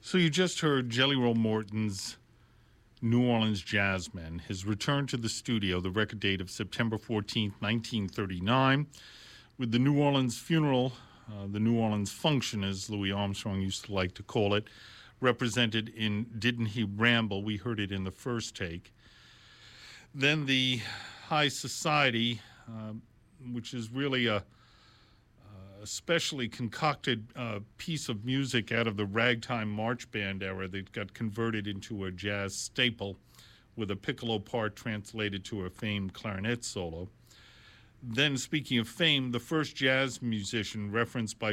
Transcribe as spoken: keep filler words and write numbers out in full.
So you just heard Jelly Roll Morton's New Orleans Jazzmen, his return to the studio, the record date of September fourteenth, nineteen thirty-nine, with the New Orleans Funeral, uh, the New Orleans Function, as Louis Armstrong used to like to call it, represented in Didn't He Ramble? We heard it in the first take. Then the High Society, uh, which is really a a specially concocted uh, piece of music out of the ragtime march band era that got converted into a jazz staple with a piccolo part translated to a famed clarinet solo. Then, speaking of fame, the first jazz musician referenced by